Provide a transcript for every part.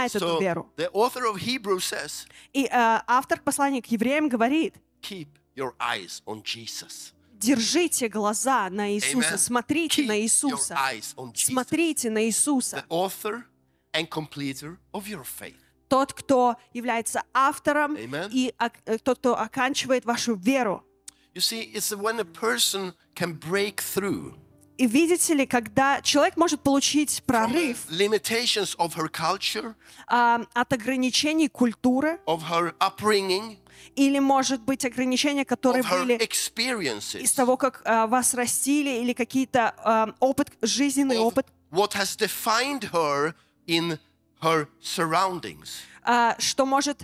знает эту веру. the author of Hebrews says, И автор послания к евреям говорит: keep your eyes on Jesus. держите глаза на Иисуса, Amen. смотрите Keep на your Иисуса, eyes on Jesus, смотрите на Иисуса. the author and completer of your faith. Тот, кто является автором Amen. и тот, кто оканчивает вашу веру. You see, it's when a person can break through И видите ли, когда человек может получить from the прорыв limitations of her culture, от ограничений культуры, of her upbringing, или, может быть, ограничения, которые of her были experiences, из того, как вас растили, или какие-то жизненный of опыт, what has defined her in her surroundings. что, может,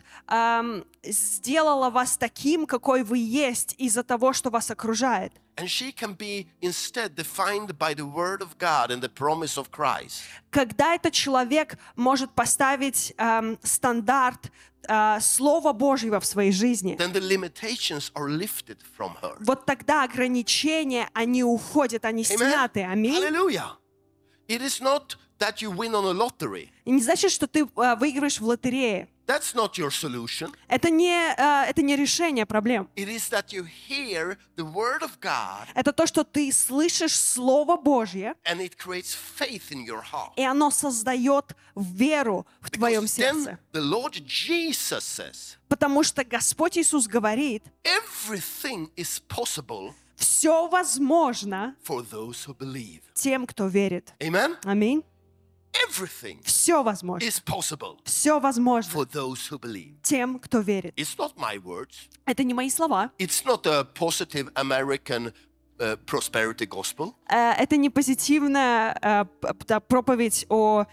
сделало вас таким, какой вы есть, из-за того, что вас окружает. And she can be instead defined by the word of God and the promise of Christ. Когда этот человек может поставить стандарт Слова Божьего в своей жизни, Then the limitations are lifted from her. вот тогда ограничения, они уходят, они Amen. сняты. Аминь. Hallelujah. It is not that you win on a lottery. И не значит, что ты выигрываешь в лотерее. That's not your solution. Это не решение проблем. It is that you hear the word of God Это то, что ты слышишь Слово Божье, and it creates faith in your heart. и оно создает веру в твоем Because then сердце. the Lord Jesus says, Потому что Господь Иисус говорит, everything is possible все возможно for those who believe. тем, кто верит. Amen? Аминь. Everything Все возможно. is possible Все возможно for those who believe. тем, кто верит. It's not my words. Это не мои слова. It's not a positive American prosperity gospel. Это не позитивная проповедь о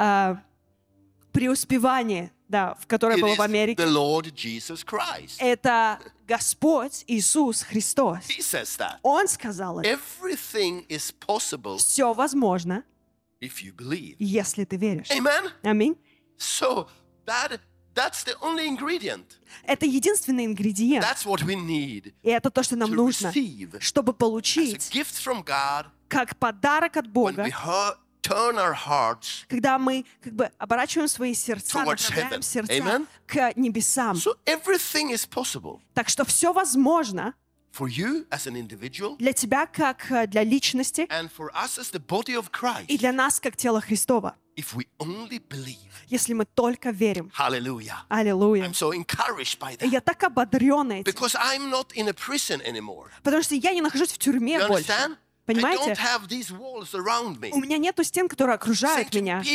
преуспевании, да, в которой It было is в Америке. the Lord Jesus Christ. Это Господь Иисус Христос. He says that. Он сказал это. Everything is possible Все возможно, if you believe. если ты веришь. Amen? Аминь. So that's the only ingredient. Это единственный ингредиент. That's what we need И это то, что нам to нужно, receive чтобы as a получить gift from God как подарок от when Бога, we turn our hearts. когда мы как бы оборачиваем свои сердца, Towards направляем heaven. сердца Amen. к небесам. So everything is possible Так что все возможно for you as an individual для тебя, как для личности, and for us as the body of Christ и для нас, как тело Христова, if we only believe. если мы только верим. Hallelujah. Аллилуйя. I'm so encouraged by И that я так ободрен этим, because I'm not in a prison anymore. потому что я не нахожусь в тюрьме You больше. understand? I Понимаете? don't have these walls around me. У меня нету стен, которые Saying окружают to меня.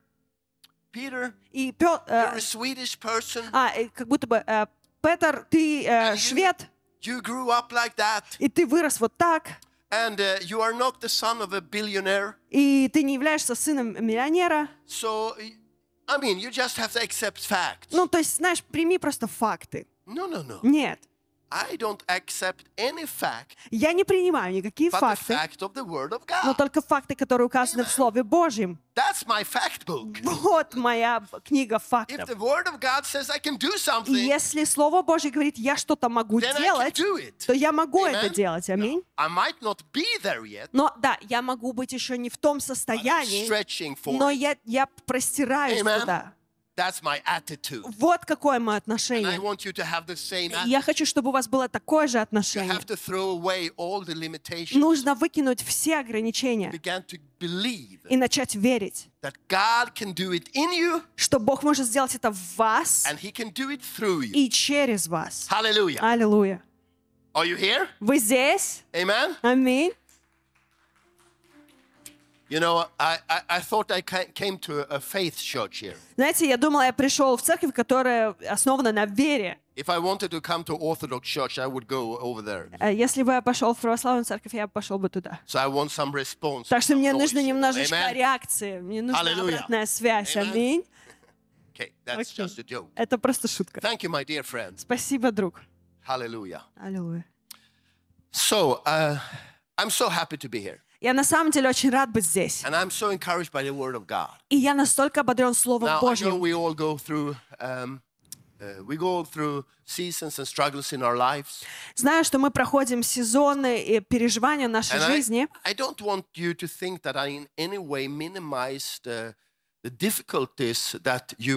Peter, И you're a Swedish person. как будто бы, Петр, ты швед, You grew up like that, и ты вырос вот так, and you are not the son of a billionaire. и ты не являешься сыном миллионера. So, I mean, you just have to accept facts. Ну, то есть, знаешь, прими просто факты. No. Нет, I don't accept any fact я не принимаю никакие but the факты, fact of the Word of но God. только факты, которые указаны в Слове Божьем. That's my fact book. Вот моя книга If фактов. the Word of God says I can do И something, если Слово Божье говорит, я что-то могу then I can делать, do it. то я могу Amen? это делать. Аминь. I might not be there yet, Но да, я могу быть еще не в том but I'm состоянии, stretching for но it. я простираюсь Amen? туда. That's my attitude. Вот какое мое And I отношение. want you to have the same И attitude. я хочу, чтобы у вас было такое же You отношение. have to throw away all the limitations. Нужно выкинуть все ограничения Begin to believe и начать верить, that God can do it in you что Бог может сделать это в вас and He can do it through you. и через вас. Hallelujah. Аллилуйя. Are you here? Вы здесь? Amen? Аминь. You know, I thought I came to a faith church here. Знаете, я думала, я пришел в церковь, которая основана на вере. If I wanted to come to Orthodox church, I would go over there. Если бы я пошел в православную церковь, я пошел бы туда. So I want some response. Так что some мне noise. нужно немножечко Amen? реакции, мне нужна Аллилуйя. обратная связь. Amen. Аминь. Okay, that's Окей. just a joke. Это просто шутка. Thank you, my dear friends. Спасибо, друг. Hallelujah. Аллилуйя. So, I'm so happy to be here. Я на самом деле очень рад быть здесь. And I'm so encouraged by the Word of God. И я настолько ободрен Словом Now, I know Божьим. we all go through seasons and struggles in our lives. Знаю, что мы проходим сезоны и переживания нашей And жизни. I don't want you to think that I in any way minimize the difficulties that you